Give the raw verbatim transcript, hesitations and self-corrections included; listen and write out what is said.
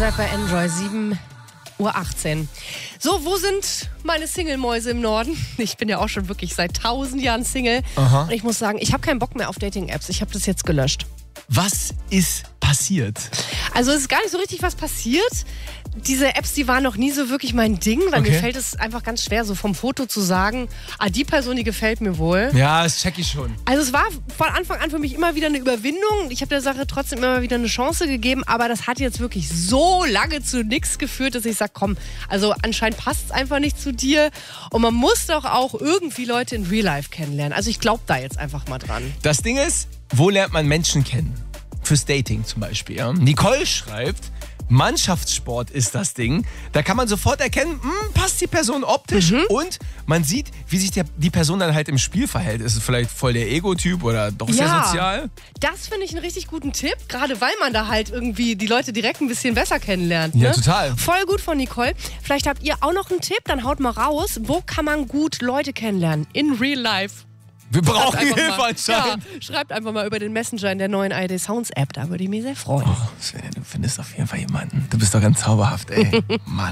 seid bei Enjoy, sieben Uhr achtzehn. So, wo sind meine Single-Mäuse im Norden? Ich bin ja auch schon wirklich seit tausend Jahren Single. Aha. Und ich muss sagen, ich habe keinen Bock mehr auf Dating-Apps. Ich habe das jetzt gelöscht. Was ist passiert? Also es ist gar nicht so richtig was passiert. Diese Apps, die waren noch nie so wirklich mein Ding, weil Okay. mir fällt es einfach ganz schwer, so vom Foto zu sagen, ah, die Person, die gefällt mir wohl. Ja, das check ich schon. Also es war von Anfang an für mich immer wieder eine Überwindung. Ich habe der Sache trotzdem immer wieder eine Chance gegeben, aber das hat jetzt wirklich so lange zu nichts geführt, dass ich sage, komm, also anscheinend passt es einfach nicht zu dir. Und man muss doch auch irgendwie Leute in Real Life kennenlernen. Also ich glaube da jetzt einfach mal dran. Das Ding ist, wo lernt man Menschen kennen? Fürs Dating zum Beispiel. Ja? Nicole schreibt, Mannschaftssport ist das Ding. Da kann man sofort erkennen, mh, passt die Person optisch Mhm. und man sieht, wie sich der, die Person dann halt im Spiel verhält. Ist es vielleicht voll der Ego-Typ oder doch sehr Ja. sozial? Das finde ich einen richtig guten Tipp, gerade weil man da halt irgendwie die Leute direkt ein bisschen besser kennenlernt. Ja, Ne? total. Voll gut von Nicole. Vielleicht habt ihr auch noch einen Tipp, dann haut mal raus. Wo kann man gut Leute kennenlernen? In Real Life. Wir brauchen Schreibt einfach Hilfe mal- anscheinend. Ja, schreibt einfach mal über den Messenger in der neuen I D Sounds App, da würde ich mich sehr freuen. Oh, Sven, du findest auf jeden Fall jemanden. Du bist doch ganz zauberhaft, ey. Mann.